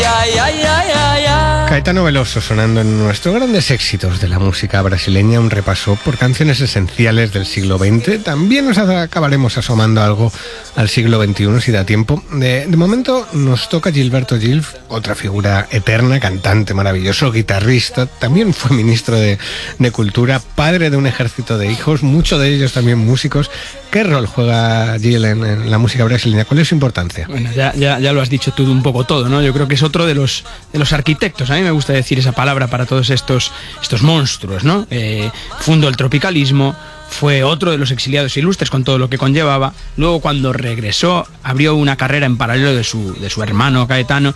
ay, ay, ay, ay, ay. Caetano Veloso sonando en nuestros grandes éxitos de la música brasileña, un repaso por canciones esenciales del siglo XX. También nos acabaremos asomando algo al siglo XXI si da tiempo. De momento nos toca Gilberto Gil, otra figura eterna, cantante maravilloso, guitarrista, también fue ministro de Cultura, padre de un ejército de hijos, muchos de ellos también músicos. ¿Qué rol juega Gil en la música brasileña? ¿Cuál es su importancia? Bueno, ya lo has dicho tú un poco todo, ¿no? Yo creo que es otro de los arquitectos. A mí me gusta decir esa palabra para todos estos monstruos, ¿no? Fundó el tropicalismo, fue otro de los exiliados ilustres con todo lo que conllevaba. Luego, cuando regresó, abrió una carrera en paralelo de su hermano Caetano,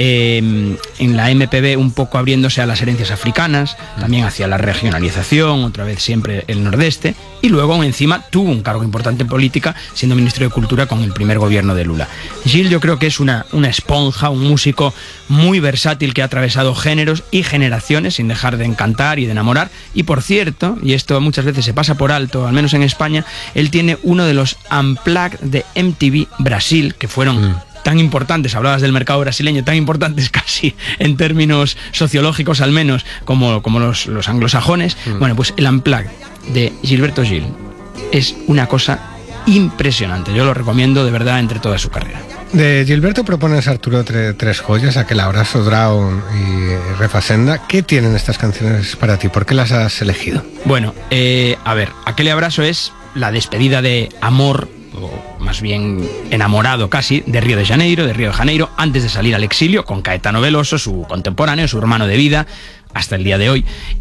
en la MPB, un poco abriéndose a las herencias africanas, también hacia la regionalización, otra vez siempre el nordeste, y luego encima tuvo un cargo importante en política, siendo ministro de Cultura con el primer gobierno de Lula. Gil, yo creo que es una esponja, un músico muy versátil que ha atravesado géneros y generaciones sin dejar de encantar y de enamorar. Y por cierto, y esto muchas veces se pasa por alto, al menos en España, él tiene uno de los Unplugged de MTV Brasil, que fueron tan importantes, hablabas del mercado brasileño, tan importantes casi en términos sociológicos al menos, como los anglosajones. Bueno, pues el Unplugged de Gilberto Gil es una cosa impresionante. Yo lo recomiendo de verdad entre toda su carrera. De Gilberto propones, Arturo, tres joyas, Aquel Abrazo, Drown y Refacenda. ¿Qué tienen estas canciones para ti? ¿Por qué las has elegido? Bueno, a ver, Aquel Abrazo es la despedida de amor, o más bien enamorado casi, de Río de Janeiro, antes de salir al exilio, con Caetano Veloso, su contemporáneo, su hermano de vida, hasta el día de hoy,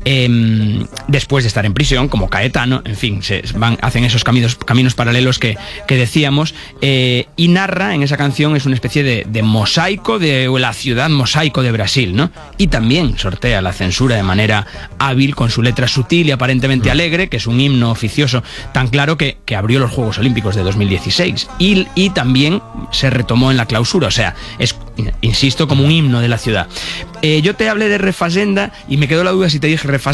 después de estar en prisión, como Caetano, en fin, hacen esos caminos paralelos que decíamos, y narra en esa canción, es una especie de mosaico de la ciudad mosaico de Brasil, ¿no? Y también sortea la censura de manera hábil, con su letra sutil y aparentemente alegre, que es un himno oficioso tan claro que abrió los Juegos Olímpicos de 2016, y también se retomó en la clausura, o sea, es, insisto, como un himno de la ciudad. Yo te hablé de Refacenda y me quedó la duda si te dije